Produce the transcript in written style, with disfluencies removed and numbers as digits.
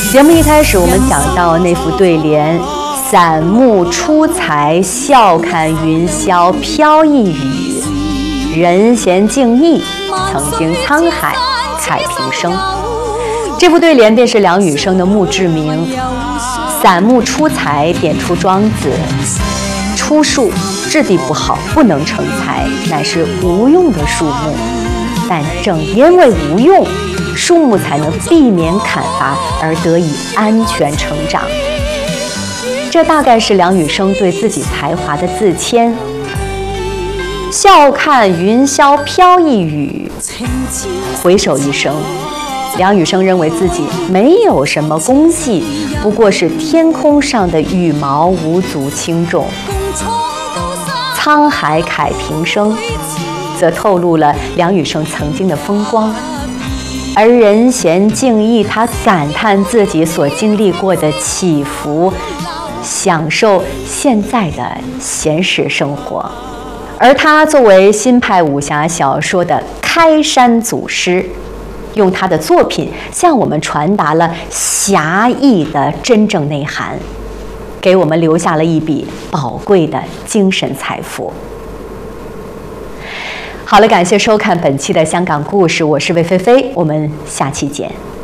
节目一开始，我们讲到那副对联：散目出才，笑看云霄飘逸雨；人闲静逸，曾经沧海慨平生。这副对联便是梁羽生的墓志铭。散目出才点出庄子：出树质地不好，不能成材，乃是无用的树木。但正因为无用，树木才能避免砍伐而得以安全成长。这大概是梁羽生对自己才华的自谦。笑看云霄飘逸雨，回首一生，梁羽生认为自己没有什么功绩，不过是天空上的羽毛，无足轻重。沧海慨平生，则透露了梁羽生曾经的风光。而人闲静逸，他感叹自己所经历过的起伏，享受现在的闲适生活。而他作为新派武侠小说的开山祖师，用他的作品向我们传达了侠义的真正内涵，给我们留下了一笔宝贵的精神财富。好了，感谢收看本期的香港故事，我是魏菲菲，我们下期见。